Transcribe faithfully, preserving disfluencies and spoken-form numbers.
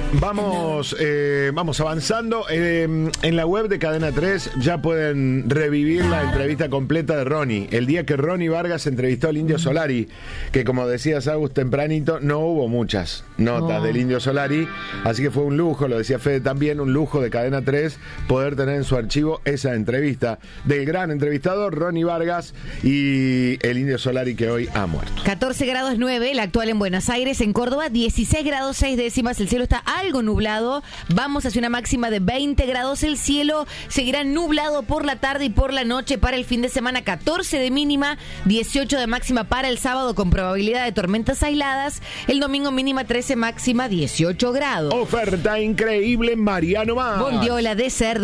Vamos, eh, vamos avanzando. Eh, en la web de Cadena tres ya pueden revivir la entrevista completa de Ronnie. El día que Ronnie Vargas entrevistó al Indio Solari, que como decías, Agus, tempranito, no hubo muchas notas oh. del Indio Solari, así que fue un lujo, lo decía Fede también, un lujo de Cadena tres poder tener en su archivo esa entrevista del gran entrevistador Ronnie Vargas y el Indio Solari, que hoy ha muerto. catorce grados nueve, la actual en Buenos Aires. En Córdoba, dieciséis grados seis décimas. El cielo está algo nublado. Vamos hacia una máxima de veinte grados. El cielo seguirá nublado por la tarde y por la noche para el fin de semana. catorce de mínima, dieciocho de máxima para el sábado con probabilidad de tormentas aisladas. El domingo mínima trece, máxima dieciocho grados. Oferta increíble en Mariano Más. Bondiola de cerdo.